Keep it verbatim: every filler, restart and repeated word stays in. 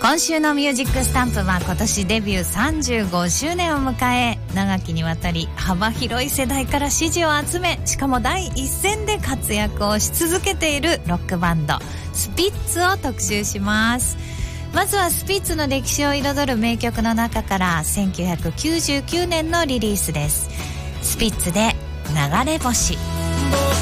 今週のミュージックスタンプは今年デビューさんじゅうごしゅうねんを迎え、長きにわたり幅広い世代から支持を集め、しかも第一線で活躍をし続けているロックバンドスピッツを特集します。まずはスピッツの歴史を彩る名曲の中からせんきゅうひゃくきゅうじゅうきゅうねんのリリースです。スピッツで流れ星。